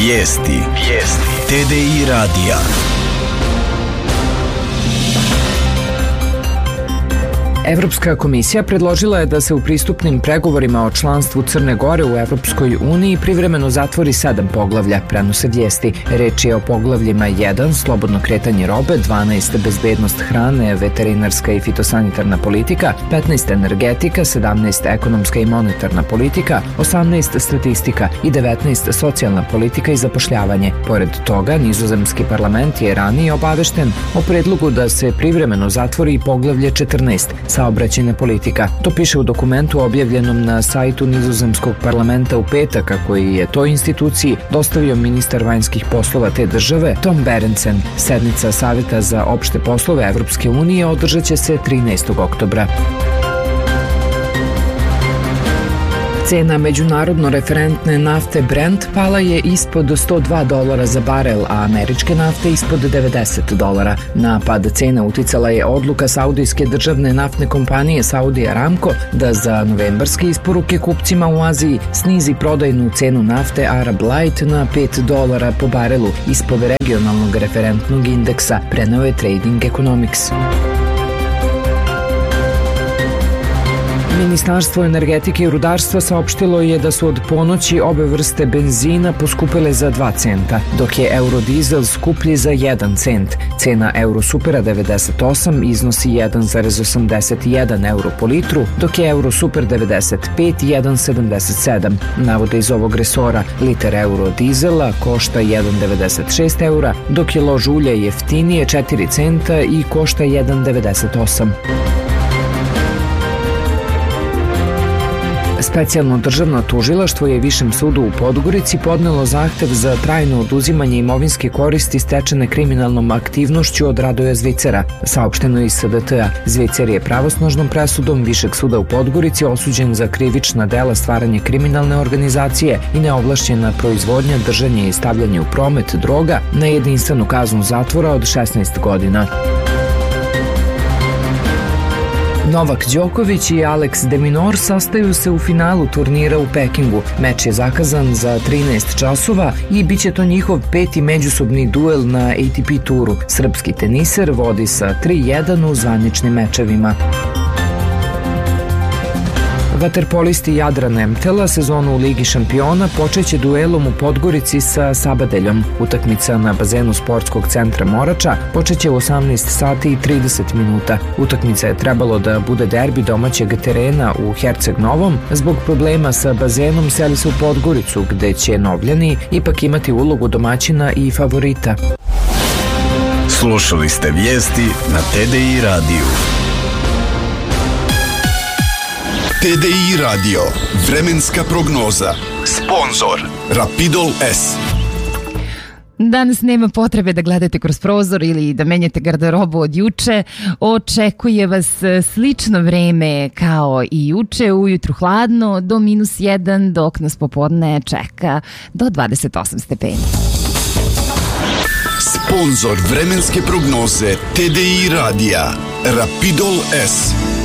Vijesti. TDI radija. Evropska komisija predložila je da se u pristupnim pregovorima o članstvu Crne Gore u Evropskoj uniji privremeno zatvori 7 poglavlja, prenose Vijesti. Reč je o poglavljima 1. Slobodno kretanje robe, 12. Bezbednost hrane, veterinarska i fitosanitarna politika, 15. Energetika, 17. Ekonomska i monetarna politika, 18. Statistika i 19. Socijalna politika i zapošljavanje. Pored toga, nizozemski parlament je ranije obavešten o predlogu da se privremeno zatvori i poglavlje 14. Saobraćajna politika. To piše u dokumentu objavljenom na sajtu nizozemskog parlamenta u petak, a koji je toj instituciji dostavio ministar vanjskih poslova te države Tom Berendsen. Sednica Saveta za opšte poslove Evropske unije održat će se 13. oktobra. Cena međunarodno referentne nafte Brent pala je ispod $102 za barel, a američke nafte ispod $90. Na pad cena uticala je odluka saudijske državne naftne kompanije Saudi Aramco da za novembarske isporuke kupcima u Aziji snizi prodajnu cenu nafte Arab Light na $5 po barelu ispod regionalnog referentnog indeksa, preneo je Trading Economics. Ministarstvo energetike i rudarstva saopštilo je da su od ponoći obe vrste benzina poskupile za 2 centa, dok je eurodizel skuplji za 1 cent. Cena Eurosupera 98 iznosi 1,81 euro po litru, dok je Eurosuper 95 1,77. Navode iz ovog resora, liter eurodizela košta 1,96 eura, dok je lož ulja jeftinije 4 centa i košta 1,98. Specijalno državno tužilaštvo je Višem sudu u Podgorici podnelo zahtev za trajno oduzimanje imovinske koristi stečene kriminalnom aktivnošću od Radoja Zvicera. Saopšteno iz SDT-a, Zvicer je pravosnažnom presudom Višeg suda u Podgorici osuđen za krivična dela stvaranje kriminalne organizacije i neovlašćena proizvodnja, držanje i stavljanje u promet droga na jedinstvenu kaznu zatvora od 16 godina. Novak Đoković i Alex de Minaur sastaju se u finalu turnira u Pekingu. Meč je zakazan za 13 časova i bit će to njihov 5. međusobni duel na ATP turu. Srpski teniser vodi sa 3-1 u zvaničnim mečevima. Vaterpolisti Jadran Emtela sezonu u Ligi šampiona počeće duelom u Podgorici sa Sabadeljom. Utakmica na bazenu sportskog centra Morača počeće u 18 sati i 30 minuta. Utakmica je trebalo da bude derbi domaćeg terena u Herceg Novom. Zbog problema sa bazenom seli se u Podgoricu, gde će Novljani ipak imati ulogu domaćina i favorita. Slušali ste vijesti na TDI radiju. TDI radio. Vremenska prognoza. Sponzor Rapidol S. Danas nema potrebe da gledate kroz prozor ili da menjate garderobu od juče. Očekuje vas slično vreme kao i juče, ujutru hladno do -1, dok nas popodne čeka do 28 stepeni. Sponzor vremenske prognoze TDI radija. Rapidol S.